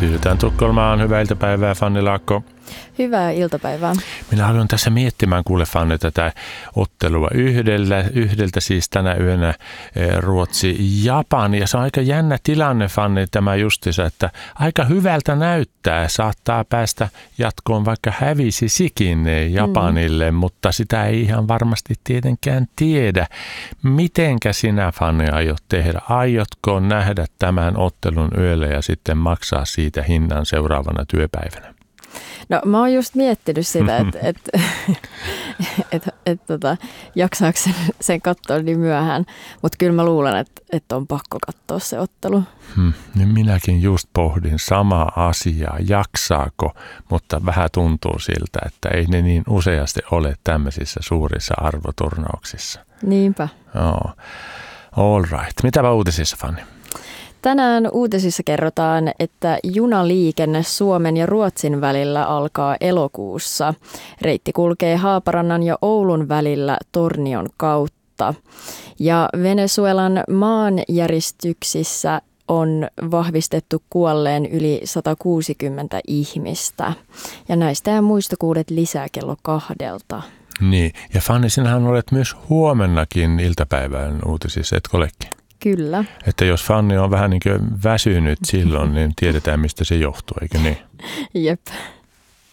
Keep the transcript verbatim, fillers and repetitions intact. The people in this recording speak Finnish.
Syötään Tukholmaan. Hyvää iltapäivää, Fanny Laakko. Hyvää iltapäivää. Minä haluan tässä miettimään, kuule Fanny, tätä ottelua yhdellä, yhdeltä siis tänä yönä Ruotsi-Japani. Ja se on aika jännä tilanne, Fanny, tämä justiinsa, että aika hyvältä näyttää. Saattaa päästä jatkoon, vaikka hävisisikin Japanille, mm. mutta sitä ei ihan varmasti tietenkään tiedä. Mitenkä sinä, Fanny, aiot tehdä? Aiotko nähdä tämän ottelun yöllä ja sitten maksaa siitä hinnan seuraavana työpäivänä? No mä oon just miettinyt sitä, että et, et, et, tota, jaksaako sen, sen katsoa niin myöhään, mutta kyllä mä luulen, että et on pakko katsoa se ottelu. Hmm, niin minäkin just pohdin samaa asiaa, jaksaako, mutta vähän tuntuu siltä, että ei ne niin useasti ole tämmöisissä suurissa arvoturnauksissa. Niinpä. Joo. All right. Mitäpä uutisissa, Fanny? Tänään uutisissa kerrotaan, että junaliikenne Suomen ja Ruotsin välillä alkaa elokuussa. Reitti kulkee Haaparannan ja Oulun välillä Tornion kautta. Ja Venezuelan maanjäristyksissä on vahvistettu kuolleen yli sata kuusikymmentä ihmistä. Ja näistä ja muista kuulet lisää kello kahdelta. Niin, ja Fanny, sinähän olet myös huomennakin iltapäivän uutisissa, etkö olekin? Kyllä. Että jos Fanny on vähän niin kuin väsynyt silloin, niin tiedetään, mistä se johtuu, eikö niin? Jep.